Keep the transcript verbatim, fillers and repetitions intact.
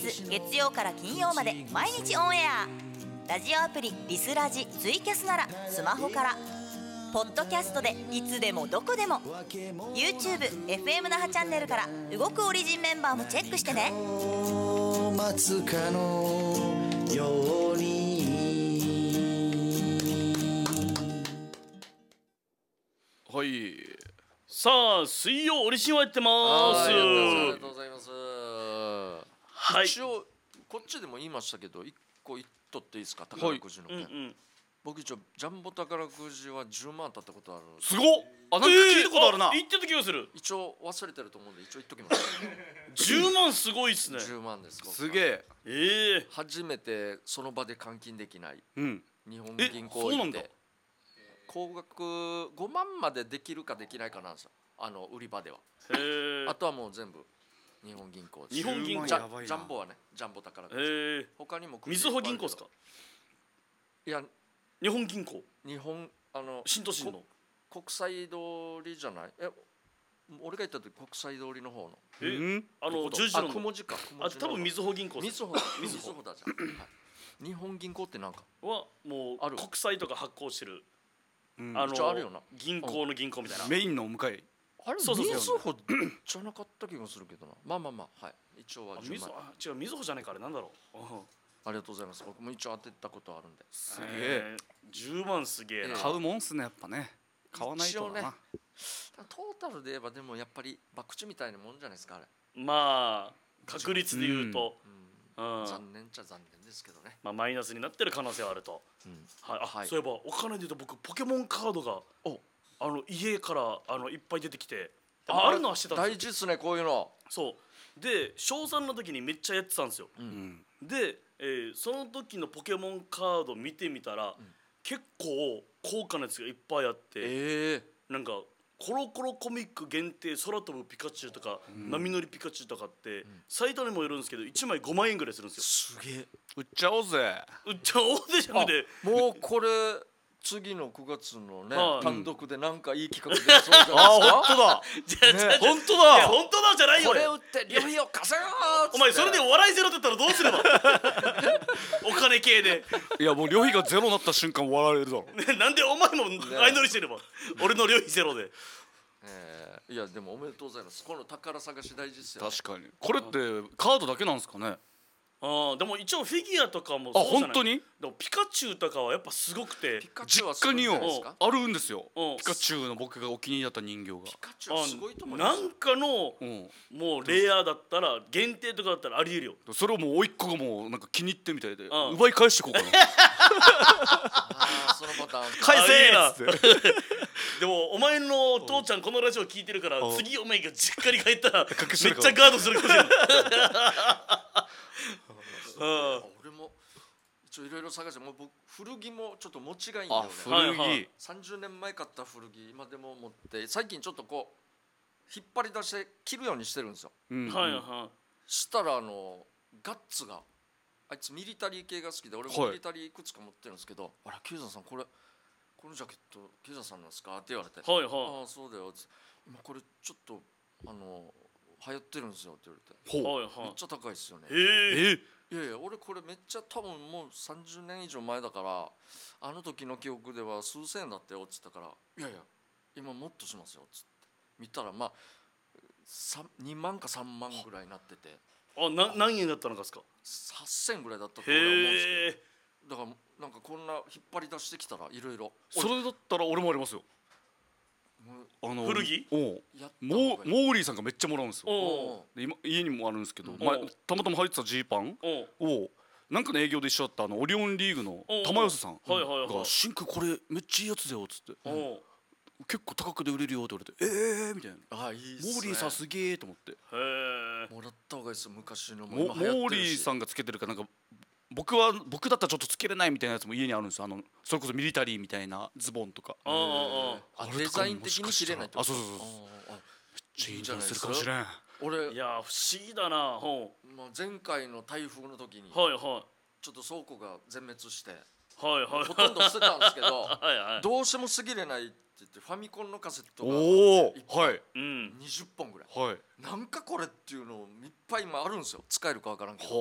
日月曜から金曜まで毎日オンエア。ラジオアプリリスラジツイキャスならスマホから、ポッドキャストでいつでもどこでも YouTube、エフエム 那覇チャンネルから動くオリジンメンバーもチェックしてね。 待つかのように。 はい、さあ水曜オリジンはやってまあす。 りがとうございます。 はい、 一応こっちでも言いましたけど、一個言っとっていいですか、宝くじの件。 うんうん、 僕一応ジャンボ宝くじはじゅうまん当たったことある。 すごっ。あ、なんか聞いたことあるな。言ってた気がする。 一応忘れてると思うんで一応言っときます。 じゅうまんすごいっすね。 じゅうまんです。 すげえ。ええ。 初めてその場で換金できない。 うん。 日本銀行行って高額ごまんまでできるかできないかなんですよ。あの売り場では。 へえ。 あとはもう全部日本銀行です。 日本銀行。 ジャジャンボはね、ジャンボ宝くじ。 へえ。 他にもみずほ銀行ですか。 いや、 日本銀行。 日本あの新都心の国際通りじゃない。え、俺が言った時国際通りの方の。 え、あの十字あ、 路の。 雲字か。 あ、多分みずほ銀行。 みずほ、みずほだじゃん。はい、日本銀行ってなんかはもう国債とか発行してる。 あのあるよな。 銀行の銀行みたいな。 メインのお向かい。 あれ、みずほじゃなかった気がするけどな。まあまあまあ、はい。一応はじゅうまん。違う、みずほじゃないから、なんだろう。 ありがとうございます。僕も一応当てたことあるんで。 すげえ。 じゅうまんすげえな。 買うもんすね、やっぱね。買わないとな。 ね、トータルで言えばでもやっぱり博打みたいなもんじゃないですか、あれ。 まあ確率で言うと、 うんうん、残念っちゃ残念ですけどね。 まあマイナスになってる可能性はあると。うん、はい、あ、はい、そういえばお金で言うと僕ポケモンカードがあの家からあのいっぱい出てきて、あるのはしてたんですよ。 大事っすね、こういうの。 そうで小さんの時にめっちゃやってたんですよ。うん、で、えー、その時のポケモンカード見てみたら、うん、結構高価なやつがいっぱいあって、 えー、 なんかコロコロコミック限定空飛ぶピカチュウとか、うん、波乗りピカチュウとかって、うん、サイトにもよるんですけどいちまいごまんえんぐらいするんですよ。 すげえ。 売っちゃおうぜ。 売っちゃおうぜじゃなくて、 もうこれ次のくがつのね、はあ、単独でなんかいい企画でそうじゃないですか。あ、 本当だ。 じゃあ、 ね、本当だ。 いや本当だじゃないよ。 これ売って旅費を稼ごう。 お前それでお笑いゼロだったらどうすれば。お金系で。 いやもう旅費がゼロになった瞬間笑われるだろ。 ね、なんでお前も相乗りしてれば。俺の旅費ゼロで。 えー、いやでもおめでとうございます。この宝探し大事ですよ、ね。 確かに。これってカードだけなんですかね。 ああ、でも一応フィギュアとかもそうじゃない。あ、本当に？ でもピカチュウとかはやっぱすごくて、 実家によあるんですよ。ピカチュウの僕がお気に入りだった人形が。 ピカチュウすごいと思います。 なんかのもうレアだったら限定とかだったらありえるよ。 それをもう甥っ子がもうなんか気に入ってみたいで奪い返してこうかな。 ああ、そのパターン。 返せーっつって。 でもお前の父ちゃんこのラジオ聞いてるから次お前が実家に帰ったらめっちゃガードするかもしれない。 俺も一応いろいろ探して、もう僕古着もちょっと持ちがいいんだよね。 古着さんじゅうねんまえ買った古着今でも持って、最近ちょっとこう引っ張り出して着るようにしてるんですよ。 はいはい。 したらあのガッツがあいつミリタリー系が好きで、俺もミリタリーいくつか持ってるんですけど、あらケイザーさんこれこのジャケットケイザーさんなんですかって言われて、 はいはい、 ああそうだよ、今これちょっとあの流行ってるんですよって言われて、めっちゃ高いですよね。 ええいやいや、俺これめっちゃ多分もうさんじゅうねん以上前だから、あの時の記憶では数千円だったよっつったから、いやいや今もっとしますよっつって見たら、まあにまんかさんまんぐらいになってて、 あ、な何円だったのかですか。 はっせんぐらいだったと思うんですけど、だからなんかこんな引っ張り出してきたらいろいろ。 それだったら俺もありますよ。 あの古着？ おモーリーさんがめっちゃもらうんですよ。で今家にもあるんですけど、前たまたま履いてたジーパンをなんかの営業で一緒だったあのオリオンリーグの玉寄さんが「シンクこれめっちゃいいやつだよ」っつって「結構高くで売れるよ」って言われて「ええ」みたいな。モーリーさんすげえと思って。 もらった方がいいですよ、昔の。 モーリーさんがつけてるかなんか。僕は僕だったらちょっとつけれないみたいなやつも家にあるんですよ。あのそれこそミリタリーみたいなズボンとか。 ああ、デザイン的に着れないってこと。 あ、そうそうそう。めっちゃいいんじゃないですかもしれん。 俺いや不思議だな。 まあ前回の台風の時にちはいはいちょっと倉庫が全滅して、 はいはいほとんど捨てたんですけどどうしても過ぎれないって言ってファミコンのカセットがにじゅっぽんぐらい、なんかこれっていうのいっぱい今あるんですよ。使えるかわからんけど。